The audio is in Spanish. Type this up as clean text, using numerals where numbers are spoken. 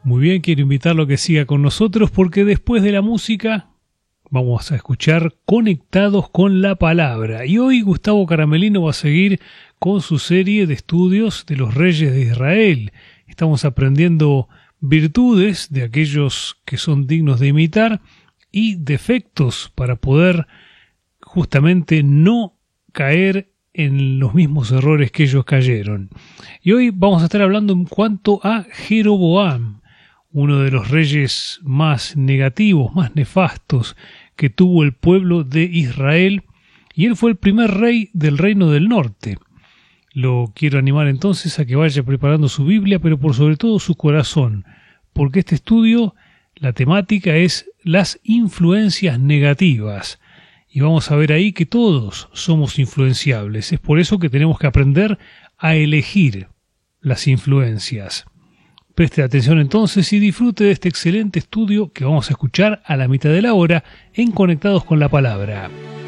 Muy bien, quiero invitarlo a que siga con nosotros porque después de la música vamos a escuchar Conectados con la Palabra. Y hoy Gustavo Caramelino va a seguir con su serie de estudios de los reyes de Israel. Estamos aprendiendo virtudes de aquellos que son dignos de imitar y defectos para poder justamente no caer en los mismos errores que ellos cayeron. Y hoy vamos a estar hablando en cuanto a Jeroboam, uno de los reyes más negativos, más nefastos que tuvo el pueblo de Israel, y él fue el primer rey del reino del norte. Lo quiero animar entonces a que vaya preparando su Biblia, pero por sobre todo su corazón, porque este estudio, la temática es las influencias negativas, y vamos a ver ahí que todos somos influenciables. Es por eso que tenemos que aprender a elegir las influencias. Preste atención entonces y disfrute de este excelente estudio que vamos a escuchar a la mitad de la hora en Conectados con la Palabra.